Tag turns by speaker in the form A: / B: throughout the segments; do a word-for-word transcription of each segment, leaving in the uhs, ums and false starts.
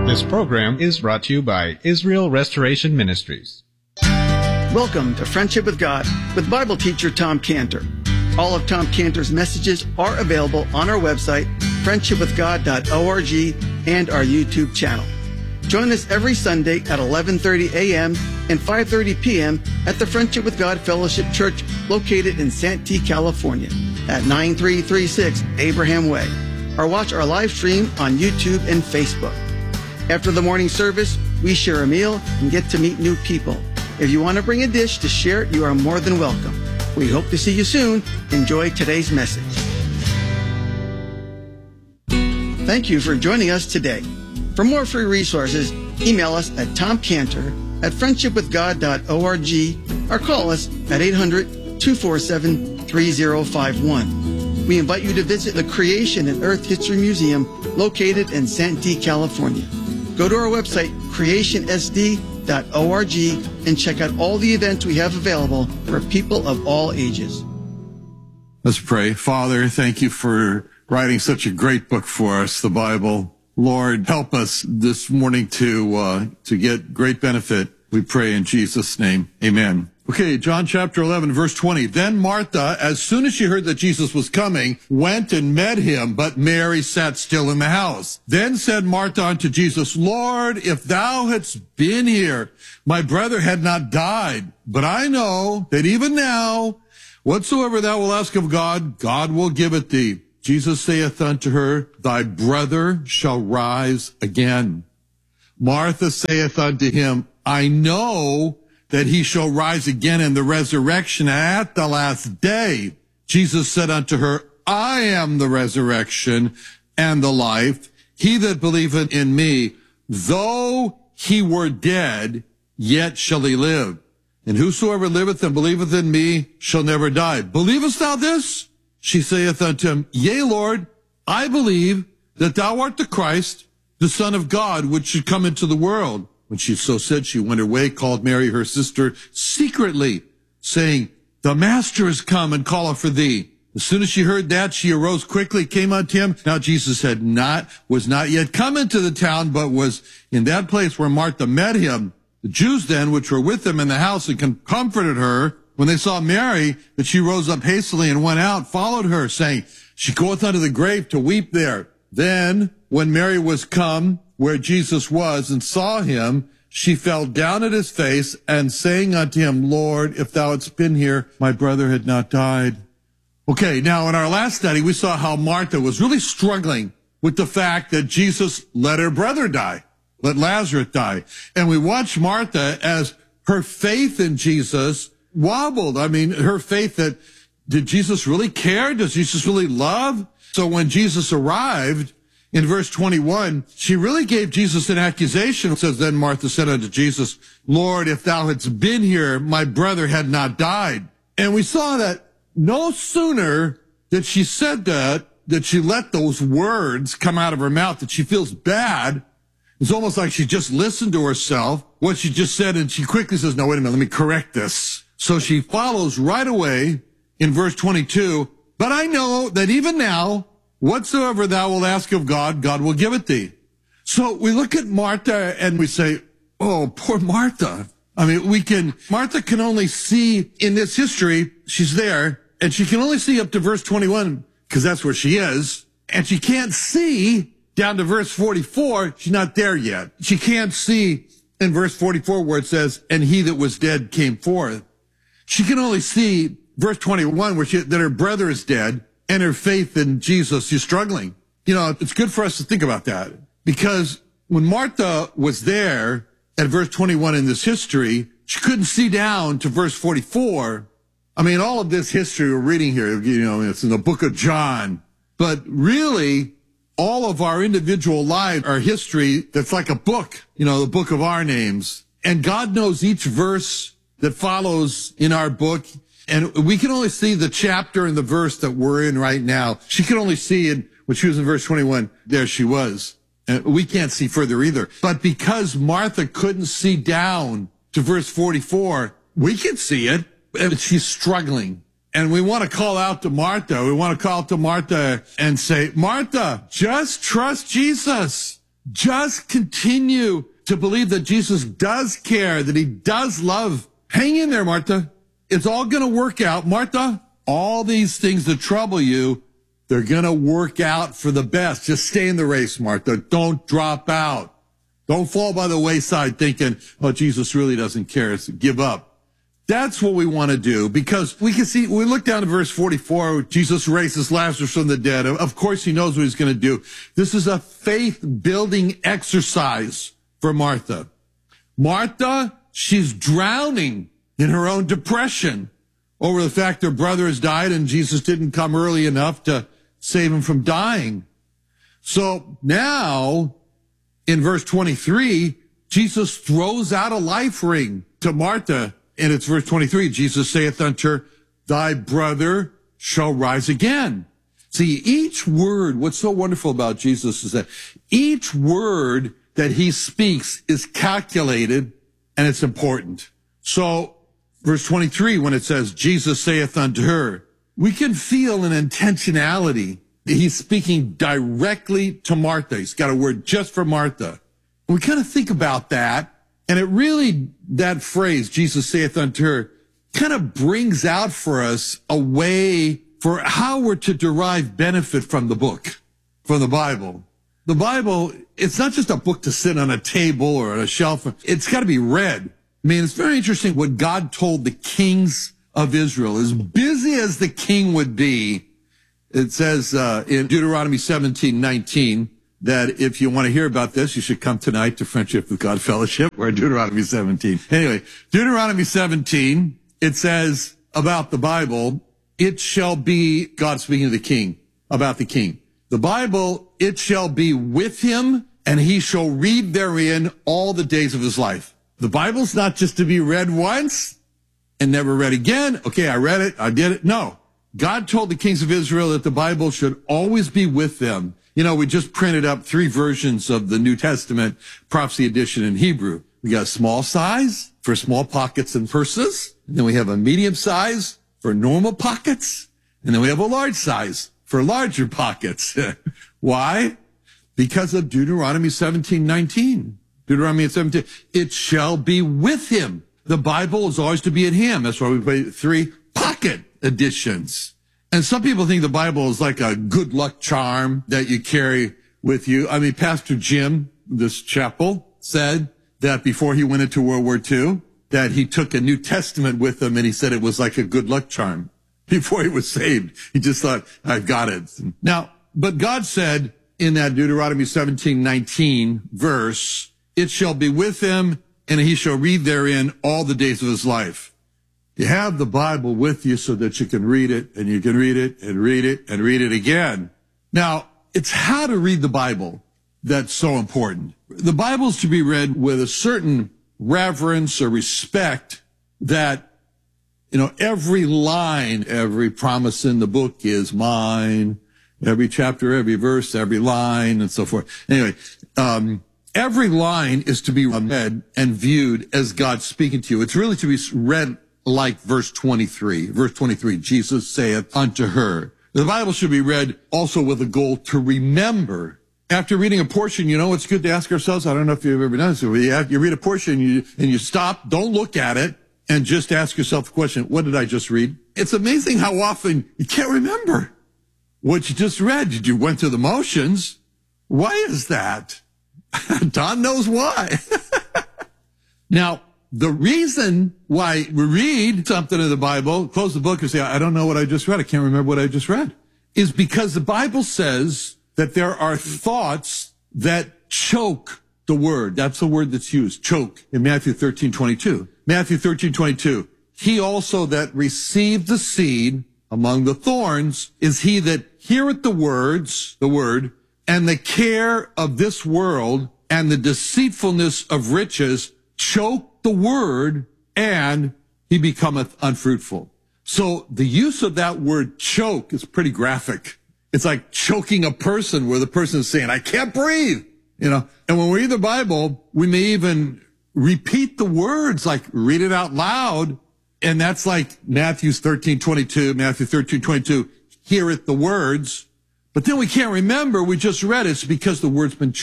A: This program is brought to you by Israel Restoration Ministries.
B: Welcome to Friendship with God with Bible teacher Tom Cantor. All of Tom Cantor's messages are available on our website, friendship with god dot org, and our YouTube channel. Join us every Sunday at eleven thirty a.m. and five thirty p.m. at the Friendship with God Fellowship Church located in Santee, California at nine three three six Abraham Way, or watch our live stream on YouTube and Facebook. After the morning service, we share a meal and get to meet new people. If you want to bring a dish to share, you are more than welcome. We hope to see you soon. Enjoy today's message. Thank you for joining us today. For more free resources, email us at tomcantor at friendship with god dot org or call us at eight hundred, two four seven, three zero five one. We invite you to visit the Creation and Earth History Museum located in Santee, California. Go to our website, creation s d dot org, and check out all the events we have available for people of all ages.
C: Let's pray. Father, thank you for writing such a great book for us, the Bible. Lord, help us this morning to uh, to get great benefit. We pray in Jesus' name. Amen. Okay, John chapter eleven, verse twenty. Then Martha, as soon as she heard that Jesus was coming, went and met him, but Mary sat still in the house. Then said Martha unto Jesus, Lord, if thou hadst been here, my brother had not died. But I know that even now, whatsoever thou wilt ask of God, God will give it thee. Jesus saith unto her, Thy brother shall rise again. Martha saith unto him, I know that he shall rise again in the resurrection at the last day. Jesus said unto her, I am the resurrection and the life. He that believeth in me, though he were dead, yet shall he live. And whosoever liveth and believeth in me shall never die. Believest thou this? She saith unto him, Yea, Lord, I believe that thou art the Christ, the Son of God, which should come into the world. When she so said, she went away, called Mary her sister secretly, saying, The Master is come and calleth for thee. As soon as she heard that, she arose quickly, came unto him. Now Jesus had not, was not yet come into the town, but was in that place where Martha met him. The Jews then, which were with him in the house, and comforted her, when they saw Mary, that she rose up hastily and went out, followed her, saying, She goeth unto the grave to weep there. Then, when Mary was come where Jesus was, and saw him, she fell down at his face, and saying unto him, Lord, if thou hadst been here, my brother had not died. Okay, now in our last study, we saw how Martha was really struggling with the fact that Jesus let her brother die, let Lazarus die. And we watched Martha as her faith in Jesus wobbled. I mean, her faith that, did Jesus really care? Does Jesus really love? So when Jesus arrived, in verse twenty-one, she really gave Jesus an accusation. It says, Then Martha said unto Jesus, Lord, if thou hadst been here, my brother had not died. And we saw that no sooner that she said that, that she let those words come out of her mouth, that she feels bad. It's almost like she just listened to herself, what she just said, and she quickly says, no, wait a minute, let me correct this. So she follows right away in verse twenty-two, But I know that even now, whatsoever thou wilt ask of God, God will give it thee. So we look at Martha and we say, oh, poor Martha. I mean, we can, Martha can only see in this history, she's there, and she can only see up to verse twenty-one, because that's where she is, and she can't see down to verse forty-four, she's not there yet. She can't see in verse forty-four where it says, and he that was dead came forth. She can only see verse twenty-one where she, that her brother is dead, and her faith in Jesus is struggling. You know, it's good for us to think about that, because when Martha was there at verse twenty-one in this history, she couldn't see down to verse forty-four. I mean, all of this history we're reading here, you know, it's in the book of John, but really all of our individual lives are history that's like a book, you know, the book of our names. And God knows each verse that follows in our book. And we can only see the chapter and the verse that we're in right now. She could only see it when she was in verse twenty-one. There she was. And we can't see further either. But because Martha couldn't see down to verse forty-four, we can see it. And she's struggling. And we want to call out to Martha. We want to call out to Martha and say, Martha, just trust Jesus. Just continue to believe that Jesus does care, that he does love. Hang in there, Martha. It's all going to work out. Martha, all these things that trouble you, they're going to work out for the best. Just stay in the race, Martha. Don't drop out. Don't fall by the wayside thinking, oh, Jesus really doesn't care. So give up. That's what we want to do, because we can see, we look down to verse forty-four, Jesus raises Lazarus from the dead. Of course, he knows what he's going to do. This is a faith-building exercise for Martha. Martha, she's drowning in her own depression over the fact her brother has died and Jesus didn't come early enough to save him from dying. So now, in verse twenty-three, Jesus throws out a life ring to Martha. And it's verse twenty-three, Jesus saith unto her, thy brother shall rise again. See, each word, what's so wonderful about Jesus is that each word that he speaks is calculated and it's important. So, verse twenty-three, when it says, Jesus saith unto her, we can feel an intentionality. He's speaking directly to Martha. He's got a word just for Martha. We kind of think about that. And it really, that phrase, Jesus saith unto her, kind of brings out for us a way for how we're to derive benefit from the book, from the Bible. The Bible, it's not just a book to sit on a table or on a shelf. It's got to be read. I mean, it's very interesting what God told the kings of Israel. As busy as the king would be, it says uh, in Deuteronomy seventeen nineteen, that if you want to hear about this, you should come tonight to Friendship with God Fellowship. We're in Deuteronomy seventeen. Anyway, Deuteronomy seventeen, it says about the Bible, it shall be, God speaking to the king, about the king. The Bible, it shall be with him, and he shall read therein all the days of his life. The Bible's not just to be read once and never read again. Okay, I read it, I did it. No. God told the kings of Israel that the Bible should always be with them. You know, we just printed up three versions of the New Testament prophecy edition in Hebrew. We got a small size for small pockets and purses. And then we have a medium size for normal pockets. And then we have a large size for larger pockets. Why? Because of Deuteronomy seventeen nineteen. Deuteronomy seventeen. It shall be with him. The Bible is always to be at him. That's why we put three pocket editions. And some people think the Bible is like a good luck charm that you carry with you. I mean, Pastor Jim, this chapel, said that before he went into World War Two, that he took a New Testament with him and he said it was like a good luck charm. Before he was saved, he just thought, I've got it. Now, but God said in that Deuteronomy seventeen nineteen verse, it shall be with him and he shall read therein all the days of his life. You have the Bible with you so that you can read it, and you can read it, and read it, and read it again. Now, it's how to read the Bible that's so important. The Bible's to be read with a certain reverence or respect that, you know, every line, every promise in the book is mine, every chapter, every verse, every line, and so forth. Anyway, um, every line is to be read and viewed as God speaking to you. It's really to be read like verse twenty-three. Verse twenty-three, Jesus saith unto her. The Bible should be read also with a goal to remember. After reading a portion, you know, it's good to ask ourselves, I don't know if you've ever done this, you read a portion and you, and you stop, don't look at it, and just ask yourself the question, what did I just read? It's amazing how often you can't remember what you just read. You went through the motions. Why is that? Don knows why. Now, the reason why we read something in the Bible, close the book and say, I don't know what I just read, I can't remember what I just read, is because the Bible says that there are thoughts that choke the word. That's the word that's used, choke, in Matthew thirteen twenty-two. Matthew thirteen twenty-two. He also that received the seed among the thorns is he that heareth the words, the word, and the care of this world and the deceitfulness of riches choke the word, and he becometh unfruitful. So the use of that word choke is pretty graphic. It's like choking a person where the person is saying, I can't breathe, you know. And when we read the Bible, we may even repeat the words, like read it out loud. And that's like Matthew thirteen twenty-two, Matthew thirteen twenty-two, heareth the words. But then we can't remember, we just read it. It's because the word's been choked.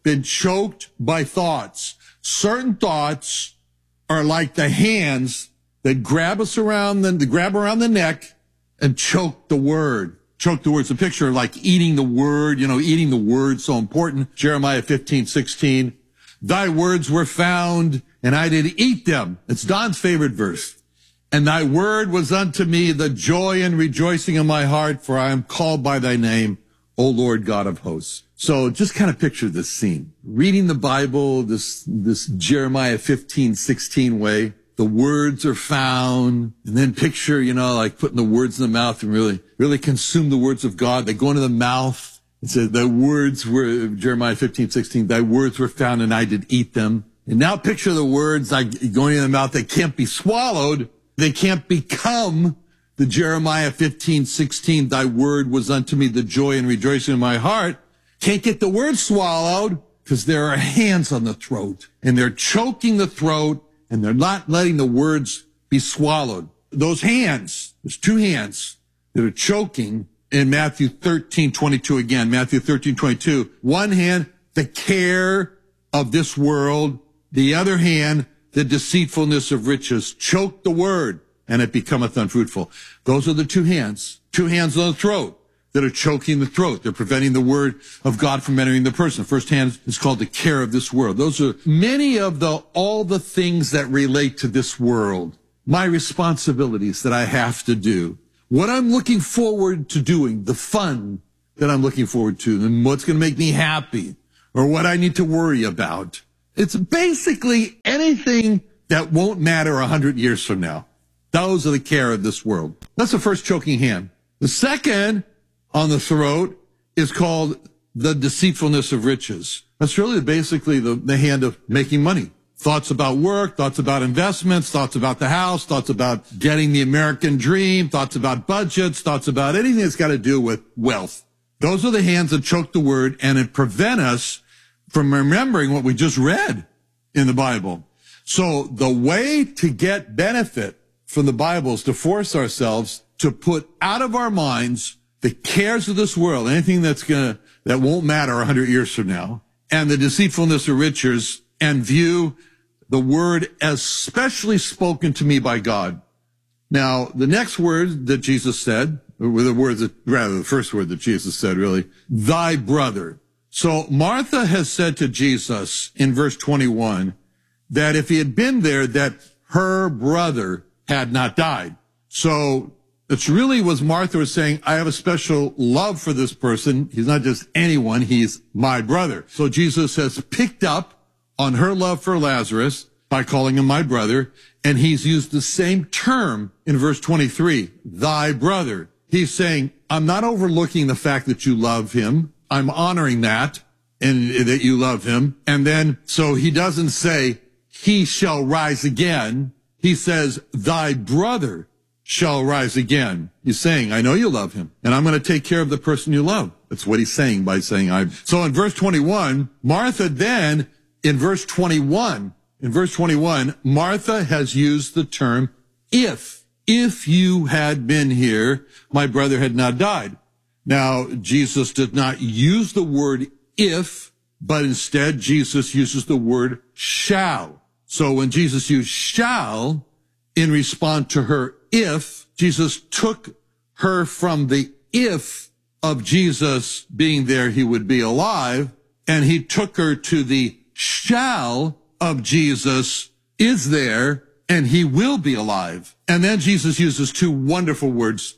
C: been choked by thoughts. Certain thoughts are like the hands that grab us around the, that grab around the neck and choke the word. Choke the word. It's a picture of like eating the word, you know, eating the word, so important. Jeremiah fifteen sixteen. Thy words were found, and I did eat them. It's Don's favorite verse. And thy word was unto me the joy and rejoicing of my heart, for I am called by thy name, O Lord God of hosts. So just kind of picture this scene. Reading the Bible, this, this Jeremiah fifteen sixteen way. The words are found, and then picture, you know, like putting the words in the mouth and really, really consume the words of God. They go into the mouth. It says, the words were, Jeremiah fifteen sixteen, thy words were found and I did eat them. And now picture the words like going in the mouth. They can't be swallowed. They can't become the Jeremiah fifteen sixteen, thy word was unto me the joy and rejoicing of my heart. Can't get the word swallowed because there are hands on the throat and they're choking the throat and they're not letting the words be swallowed. Those hands, there's two hands that are choking in Matthew thirteen twenty-two again, Matthew thirteen twenty-two. One hand, the care of this world. The other hand, the deceitfulness of riches. Choke the word and it becometh unfruitful. Those are the two hands, two hands on the throat that are choking the throat. They're preventing the word of God from entering the person. First hand is called the care of this world. Those are many of the, all the things that relate to this world. My responsibilities that I have to do. What I'm looking forward to doing, the fun that I'm looking forward to, and what's going to make me happy, or what I need to worry about. It's basically anything that won't matter a hundred years from now. Those are the care of this world. That's the first choking hand. The second on the throat is called the deceitfulness of riches. That's really basically the, the hand of making money. Thoughts about work, thoughts about investments, thoughts about the house, thoughts about getting the American dream, thoughts about budgets, thoughts about anything that's got to do with wealth. Those are the hands that choke the word and it prevent us from remembering what we just read in the Bible. So the way to get benefit from the Bible is to force ourselves to put out of our minds the cares of this world, anything that's gonna, that won't matter a hundred years from now, and the deceitfulness of riches, and view the word as specially spoken to me by God. Now, the next word that Jesus said, or the word that, rather the first word that Jesus said really, thy brother. So Martha has said to Jesus in verse twenty-one that if he had been there, that her brother had not died. So it's really was Martha was saying, I have a special love for this person. He's not just anyone. He's my brother. So Jesus has picked up on her love for Lazarus by calling him my brother. And he's used the same term in verse twenty-three, thy brother. He's saying, I'm not overlooking the fact that you love him. I'm honoring that and that you love him. And then, so he doesn't say, he shall rise again. He says, thy brother shall rise again. He's saying, I know you love him, and I'm going to take care of the person you love. That's what he's saying by saying, I. So in verse twenty-one, Martha then, in verse twenty-one, in verse twenty-one, Martha has used the term, if, if you had been here, my brother had not died. Now, Jesus did not use the word if, but instead Jesus uses the word shall. So when Jesus used shall in response to her if, Jesus took her from the if of Jesus being there, he would be alive, and he took her to the shall of Jesus is there, and he will be alive. And then Jesus uses two wonderful words,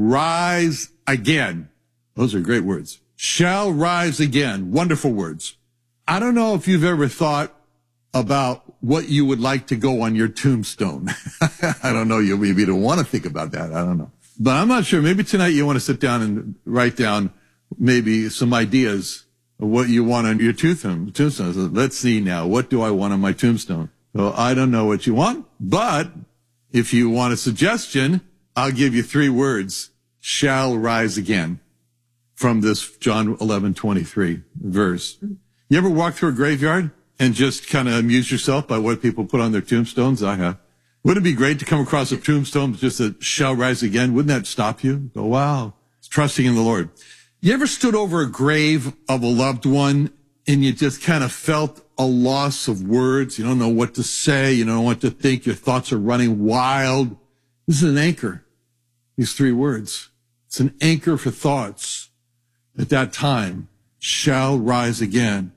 C: rise again. Those are great words. Shall rise again. Wonderful words. I don't know if you've ever thought about what you would like to go on your tombstone. I don't know. You maybe don't want to think about that. I don't know. But I'm not sure. Maybe tonight you want to sit down and write down maybe some ideas of what you want on your tombstone. So let's see now. What do I want on my tombstone? So I don't know what you want, but if you want a suggestion, I'll give you three words. Shall rise again from this John eleven twenty-three verse. You ever walk through a graveyard and just kind of amuse yourself by what people put on their tombstones? I have. Wouldn't it be great to come across a tombstone just that shall rise again? Wouldn't that stop you? Go, wow, it's trusting in the Lord. You ever stood over a grave of a loved one and you just kind of felt a loss of words. You don't know what to say. You don't know what to think. Your thoughts are running wild. This is an anchor. These three words. It's an anchor for thoughts. At that time, shall rise again.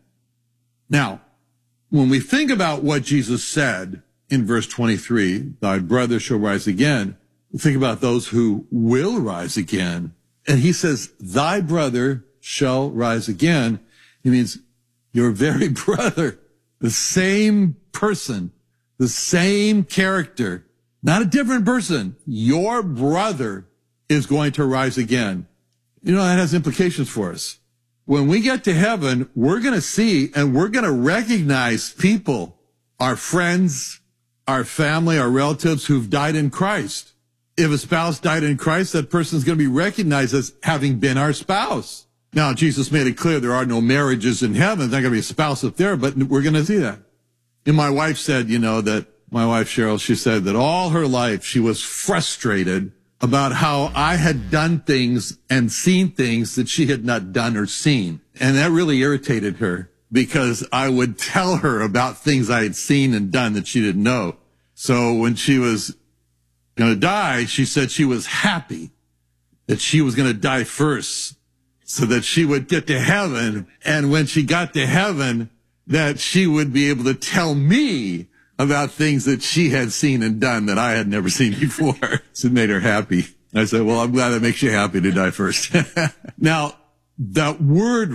C: Now, when we think about what Jesus said in verse twenty-three, thy brother shall rise again, think about those who will rise again. And he says, thy brother shall rise again. He means your very brother, the same person, the same character, not a different person. Your brother is going to rise again. You know, that has implications for us. When we get to heaven, we're going to see and we're going to recognize people, our friends, our family, our relatives who've died in Christ. If a spouse died in Christ, that person is going to be recognized as having been our spouse. Now, Jesus made it clear there are no marriages in heaven. There's not going to be a spouse up there, but we're going to see that. And my wife said, you know, that my wife, Cheryl, she said that all her life she was frustrated about how I had done things and seen things that she had not done or seen. And that really irritated her because I would tell her about things I had seen and done that she didn't know. So when she was going to die, she said she was happy that she was going to die first so that she would get to heaven. And when she got to heaven, that she would be able to tell me about things that she had seen and done that I had never seen before. So it made her happy. I said, well, I'm glad that makes you happy to die first. Now, that word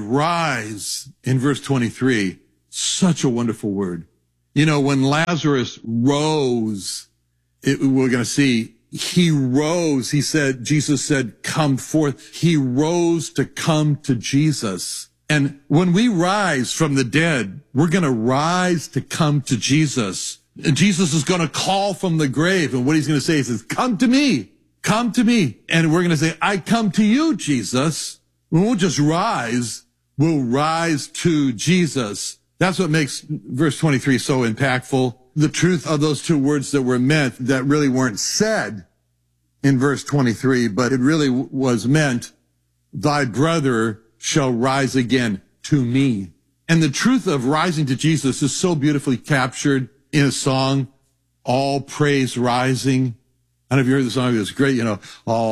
C: rise in verse twenty-three, such a wonderful word. You know, when Lazarus rose, it, we're going to see he rose. He said, Jesus said, come forth. He rose to come to Jesus. And when we rise from the dead, we're going to rise to come to Jesus. And Jesus is going to call from the grave. And what he's going to say, he says, come to me, come to me. And we're going to say, I come to you, Jesus. We won't just rise. We'll rise to Jesus. That's what makes verse twenty-three so impactful. The truth of those two words that were meant that really weren't said in verse twenty-three, but it really was meant, thy brother shall rise again to me. And the truth of rising to Jesus is so beautifully captured in a song, All Praise Rising. I don't know if you heard the song, it was great, you know, all